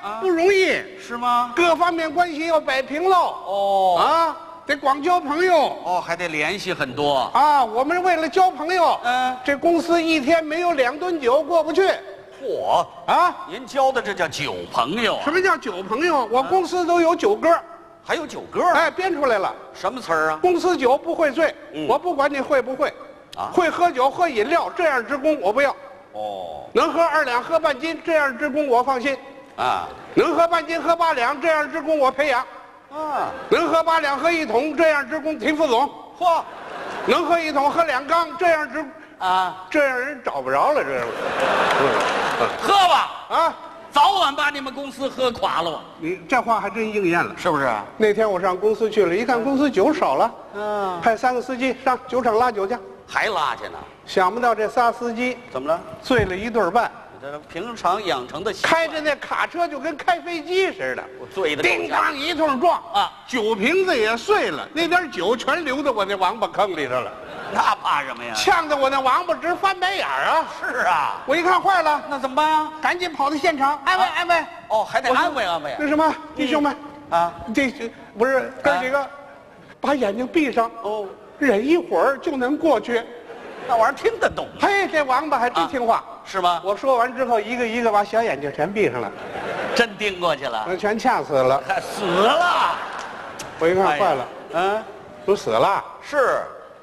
不容易， 是吗？ 各方面关系要摆平喽。 哦啊，得光交朋友。 哦，还得联系很多。 啊，我们为了交朋友， 这公司一天没有2顿酒过不去。 嚯啊， 您交的这叫酒朋友啊？ 什么叫酒朋友？我公司都有酒歌， 还有酒歌？ 哎，编出来了。 什么词儿啊？ 公司酒不会醉，我不管你会不会，会喝酒喝饮料这样职工我不要。 哦， 能喝2两喝半斤这样职工我放心。 啊， 能喝半斤喝8两这样职工我培养。 啊， 能喝8两喝1桶这样职工提副总。 嚯， 能喝1桶喝2缸这样职啊， 这样人找不着了，这样。 喝吧啊， 早晚把你们公司喝垮了， 你这话还真应验了。 是不是？ 那天我上公司去了，一看公司酒少了，派3个司机上酒厂拉酒去， 还拉去呢？ 想不到这仨司机怎么了？ 醉了1顿半， 这平常养成的习惯， 开着那卡车就跟开飞机似的， 我醉的叮当一通撞啊， 酒瓶子也碎了，那点酒全流到我那王八坑里头了， 那怕什么呀？ 呛得我那王八直翻白眼啊！ 是啊， 我一看坏了， 那怎么办呀？ 赶紧跑到现场安慰安慰。 哦，还得安慰安慰那什么，弟兄们啊， 这不是哥几个，把眼睛闭上哦， 忍一会儿就能过去。 那玩意儿听得懂嘿，这王八还真听话， 是吗？ 我说完之后，一个一个把小眼睛全闭上了， 真盯过去了， 全呛死了。 死了。 我一看坏了，都死了。 是。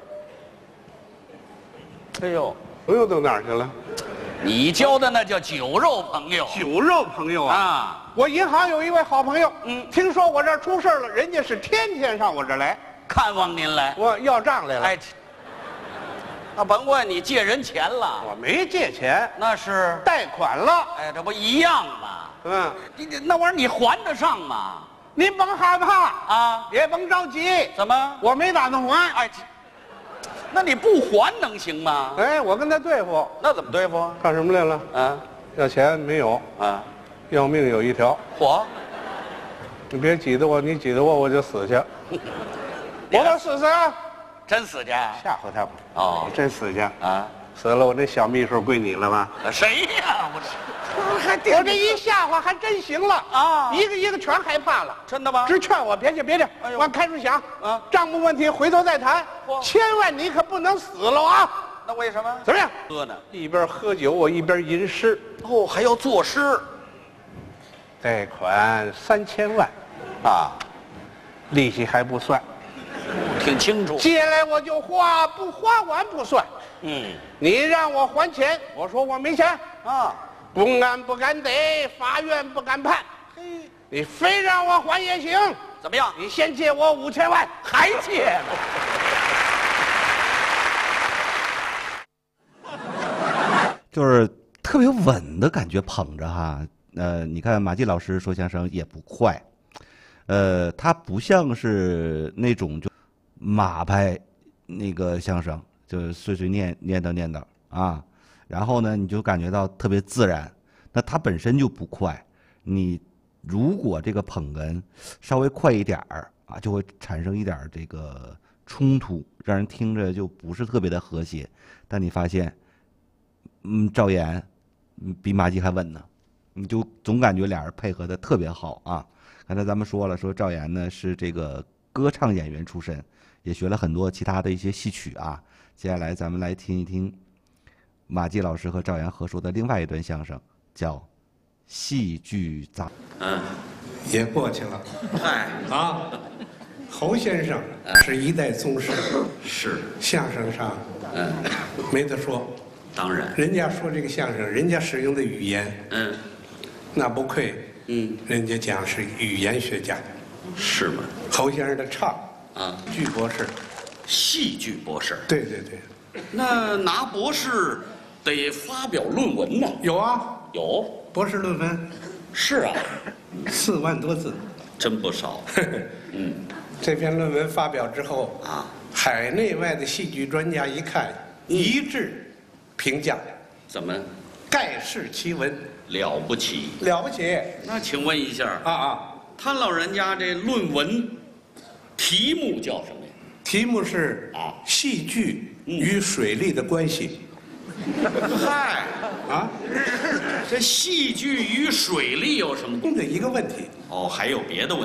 哎呦， 朋友都哪儿去了？ 你交的那叫酒肉朋友。 酒肉朋友啊！我银行有一位好朋友，听说我这儿出事了，人家是天天上我这儿来看望您来， 我要账来了。 哎，那甭问你借人钱了， 我没借钱， 那是贷款了。 哎，这不一样吗？你那玩意儿你还得上吗？ 您甭害怕啊， 也甭着急。 怎么？ 我没打算还。 哎，那你不还能行吗？ 哎，我跟他对付。 那怎么对付？ 干什么来了？ 啊， 要钱没有啊， 要命有一条。 嚯！ 你别挤得我，你挤得我就死去。我可死啊！ 真死去？ 吓唬他吧。 哦， 真死去啊！ 死了，我那小秘书归你了吧？ 谁呀？ 我这一吓唬还真行了啊！一个一个全害怕了。 真的吗？ 直劝我别去，别去，往开处想啊，账目问题回头再谈。千万你可不能死了啊！ 那为什么？ 怎么样？ 喝呢？ 一边喝酒，我一边吟诗。 哦，还要作诗。 贷款3000万， 啊， 利息还不算。 挺清楚。 借来我就花，不花完不算。你让我还钱，我说我没钱啊。 公安不敢逮，法院不敢判。你非让我还也行。 怎么样？ 你先借我5000万， 还借呢？就是特别稳的感觉，捧着哈。你看马季老师说相声也不快，他不像是那种就马派那个相声，就碎碎念叨啊。然后呢，你就感觉到特别自然。那它本身就不快，你如果这个捧哏稍微快一点儿啊，就会产生一点这个冲突，让人听着就不是特别的和谐。但你发现，赵岩比马季还稳呢，你就总感觉俩人配合的特别好啊。刚才咱们说了，说赵岩呢是这个歌唱演员出身，也学了很多其他的一些戏曲啊。接下来咱们来听一听马季老师和赵岩合说的另外一段相声，叫《戏剧杂》。 也过去了。 嗨啊，侯先生是一代宗师， 是相声上没得说。 当然， 人家说这个相声，人家使用的语言，那不愧，人家讲是语言学家。 是吗？ 侯先生的唱剧博士， 戏剧博士。 对对对。 那拿博士得发表论文呢？ 有啊， 有博士论文。 是啊 ，4万多字， 真不少。 这篇论文发表之后啊，海内外的戏剧专家一看，一致评价。 怎么？ 盖世奇闻， 了不起， 了不起。 那请问一下啊， 他老人家这论文题目叫什么呀？ 题目是戏剧与水利的关系， 嗨， 啊， 这戏剧与水利有什么？ 的一个问题。 哦，还有别的问题。